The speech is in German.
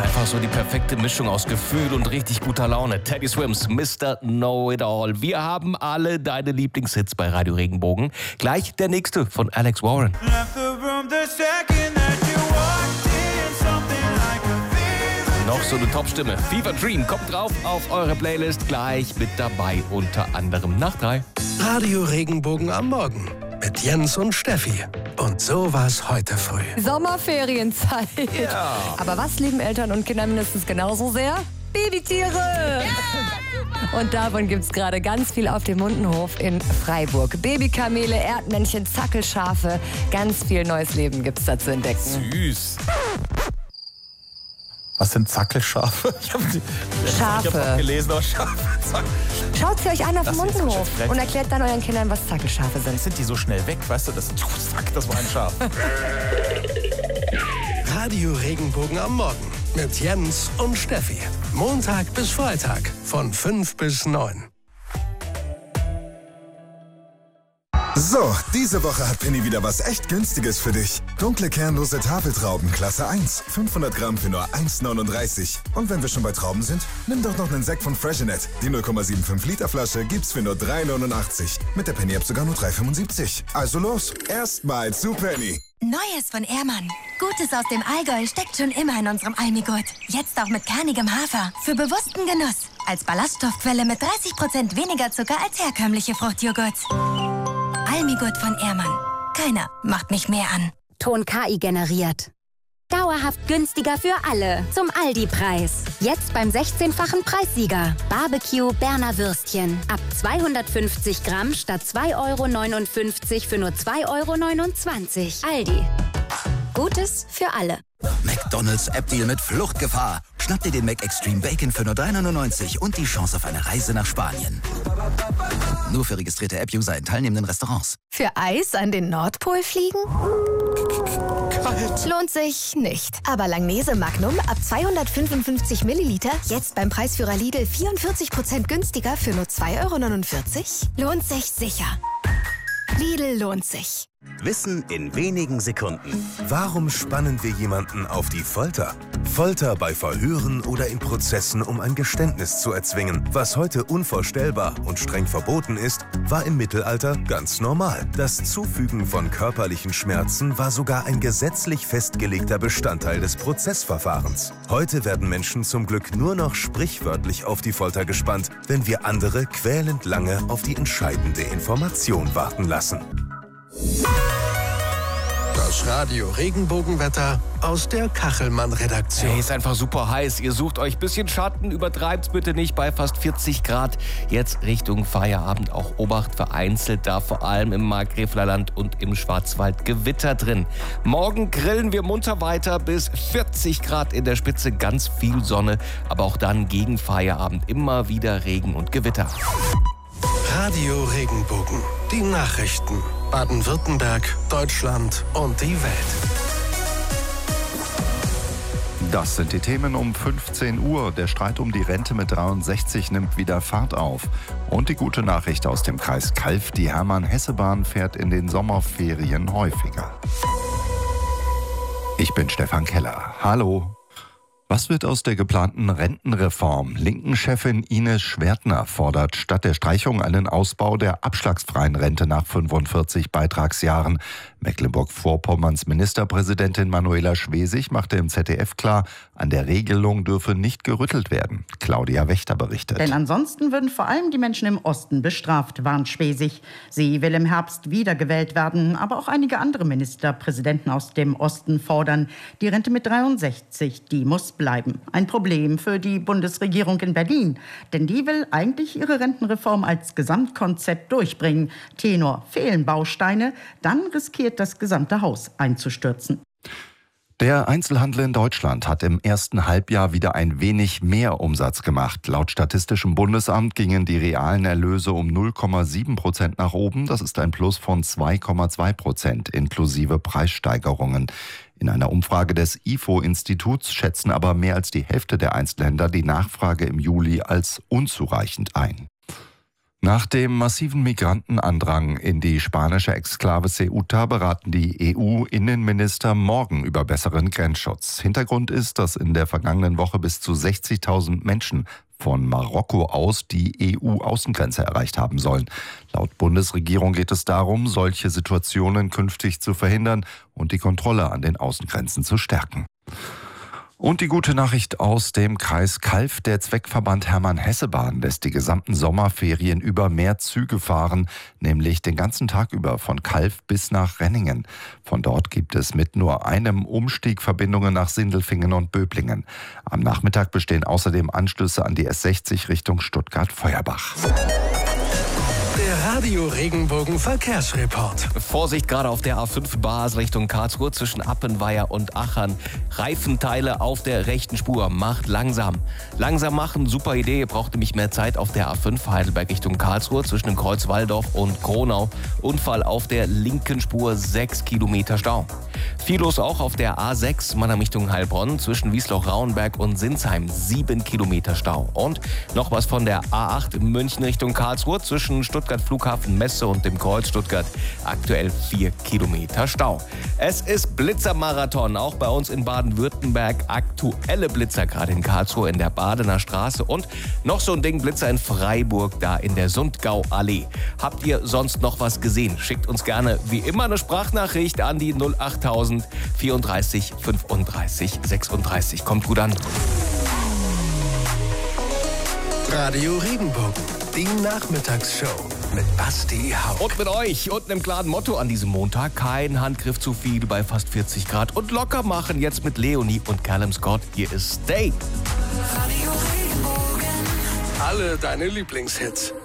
Einfach so die perfekte Mischung aus Gefühl und richtig guter Laune. Teddy Swims, Mr. Know-It-All. Wir haben alle deine Lieblingshits bei Radio Regenbogen. Gleich der nächste von Alex Warren. Noch so eine Top-Stimme. Fever Dream kommt drauf auf eure Playlist. Gleich mit dabei, unter anderem nach 3. Radio Regenbogen am Morgen mit Jens und Steffi. Und so war's heute früh. Sommerferienzeit. Ja. Aber was lieben Eltern und Kinder mindestens genauso sehr? Babytiere! Ja. Und davon gibt's gerade ganz viel auf dem Mundenhof in Freiburg. Babykamele, Erdmännchen, Zackelschafe. Ganz viel neues Leben gibt's da zu entdecken. Süß. Was sind Zackelschafe? Ich Schafe. gelesen, aber Schafe. Schaut sie euch an auf dem Das ist Mundenhof so und erklärt dann euren Kindern, was Zackelschafe sind. Sind die so schnell weg, weißt du? Zack, das war ein Schaf. Radio Regenbogen am Morgen mit Jens und Steffi. Montag bis Freitag von 5 bis 9. So, diese Woche hat Penny wieder was echt Günstiges für dich. Dunkle kernlose Tafeltrauben Klasse 1, 500 Gramm für nur 1,39. Und wenn wir schon bei Trauben sind, nimm doch noch einen Sekt von Freshenet. Die 0,75 Liter Flasche gibt's für nur 3,89. Mit der Penny App sogar nur 3,75. Also los, erstmal zu Penny. Neues von Ehrmann. Gutes aus dem Allgäu steckt schon immer in unserem Almigurt. Jetzt auch mit kernigem Hafer. Für bewussten Genuss. Als Ballaststoffquelle mit 30% weniger Zucker als herkömmliche Fruchtjoghurt. Almigurt von Ehrmann. Keiner macht mich mehr an. Ton KI generiert. Dauerhaft günstiger für alle. Zum Aldi-Preis. Jetzt beim 16-fachen Preissieger. Barbecue Berner Würstchen. Ab 250 Gramm statt 2,59 € für nur 2,29 €. Aldi. Gutes für alle. McDonald's App-Deal mit Fluchtgefahr. Schnapp dir den Mac Extreme Bacon für nur 3,99 € und die Chance auf eine Reise nach Spanien. Nur für registrierte App-User in teilnehmenden Restaurants. Für Eis an den Nordpol fliegen? Lohnt sich nicht. Aber Langnese Magnum ab 255 Milliliter, jetzt beim Preisführer Lidl 44% günstiger für nur 2,49 €? Lohnt sich sicher. Lidl lohnt sich. Wissen in wenigen Sekunden. Warum spannen wir jemanden auf die Folter? Folter bei Verhören oder in Prozessen, um ein Geständnis zu erzwingen. Was heute unvorstellbar und streng verboten ist, war im Mittelalter ganz normal. Das Zufügen von körperlichen Schmerzen war sogar ein gesetzlich festgelegter Bestandteil des Prozessverfahrens. Heute werden Menschen zum Glück nur noch sprichwörtlich auf die Folter gespannt, wenn wir andere quälend lange auf die entscheidende Information warten lassen. Das Radio Regenbogenwetter aus der Kachelmann-Redaktion. Hey, ist einfach super heiß. Ihr sucht euch ein bisschen Schatten, übertreibt's bitte nicht bei fast 40 Grad. Jetzt Richtung Feierabend auch Obacht, vereinzelt da vor allem im Markgräflerland und im Schwarzwald Gewitter drin. Morgen grillen wir munter weiter bis 40 Grad in der Spitze, ganz viel Sonne, aber auch dann gegen Feierabend immer wieder Regen und Gewitter. Radio Regenbogen. Die Nachrichten. Baden-Württemberg, Deutschland und die Welt. Das sind die Themen um 15 Uhr. Der Streit um die Rente mit 63 nimmt wieder Fahrt auf. Und die gute Nachricht aus dem Kreis Calw: Die Hermann-Hesse-Bahn fährt in den Sommerferien häufiger. Ich bin Stefan Keller. Hallo. Was wird aus der geplanten Rentenreform? Linken-Chefin Ines Schwertner fordert statt der Streichung einen Ausbau der abschlagsfreien Rente nach 45 Beitragsjahren. Mecklenburg-Vorpommerns Ministerpräsidentin Manuela Schwesig machte im ZDF klar, an der Regelung dürfe nicht gerüttelt werden. Claudia Wächter berichtet. Denn ansonsten würden vor allem die Menschen im Osten bestraft, warnt Schwesig. Sie will im Herbst wiedergewählt werden, aber auch einige andere Ministerpräsidenten aus dem Osten fordern, die Rente mit 63, die muss bleiben. Ein Problem für die Bundesregierung in Berlin, denn die will eigentlich ihre Rentenreform als Gesamtkonzept durchbringen. Tenor: fehlen Bausteine, dann riskiert das gesamte Haus einzustürzen. Der Einzelhandel in Deutschland hat im ersten Halbjahr wieder ein wenig mehr Umsatz gemacht. Laut Statistischem Bundesamt gingen die realen Erlöse um 0,7% nach oben. Das ist ein Plus von 2,2% inklusive Preissteigerungen. In einer Umfrage des IFO-Instituts schätzen aber mehr als die Hälfte der Einzelhändler die Nachfrage im Juli als unzureichend ein. Nach dem massiven Migrantenandrang in die spanische Exklave Ceuta beraten die EU-Innenminister morgen über besseren Grenzschutz. Hintergrund ist, dass in der vergangenen Woche bis zu 60.000 Menschen von Marokko aus die EU-Außengrenze erreicht haben sollen. Laut Bundesregierung geht es darum, solche Situationen künftig zu verhindern und die Kontrolle an den Außengrenzen zu stärken. Und die gute Nachricht aus dem Kreis Calw. Der Zweckverband Hermann-Hesse-Bahn lässt die gesamten Sommerferien über mehr Züge fahren, nämlich den ganzen Tag über von Calw bis nach Renningen. Von dort gibt es mit nur einem Umstieg Verbindungen nach Sindelfingen und Böblingen. Am Nachmittag bestehen außerdem Anschlüsse an die S60 Richtung Stuttgart-Feuerbach. Der Radio Regenbogen Verkehrsreport. Vorsicht gerade auf der A5 Basel Richtung Karlsruhe zwischen Appenweier und Achern. Reifenteile auf der rechten Spur. Macht langsam. Langsam machen, super Idee. Ihr braucht nämlich mehr Zeit auf der A5 Heidelberg Richtung Karlsruhe zwischen dem Kreuz Walldorf und Kronau. Unfall auf der linken Spur, 6 Kilometer Stau. Viel los auch auf der A6 Mannheim Richtung Heilbronn zwischen Wiesloch-Rauenberg und Sinsheim, 7 Kilometer Stau. Und noch was von der A8 München Richtung Karlsruhe zwischen Stuttgart Flughafen Messe und dem Kreuz Stuttgart, aktuell 4 Kilometer Stau. Es ist Blitzermarathon, auch bei uns in Baden-Württemberg. Aktuelle Blitzer gerade in Karlsruhe in der Badener Straße und noch so ein Ding Blitzer in Freiburg, da in der Sundgau-Allee. Habt ihr sonst noch was gesehen? Schickt uns gerne wie immer eine Sprachnachricht an die 08000 34 35 36. Kommt gut an. Radio Regenbogen, die Nachmittagsshow mit Basti Hauck. Und mit euch und einem klaren Motto an diesem Montag. Kein Handgriff zu viel bei fast 40 Grad. Und locker machen jetzt mit Leonie und Callum Scott. Hier ist Stay. Radio Regenbogen. Alle deine Lieblingshits.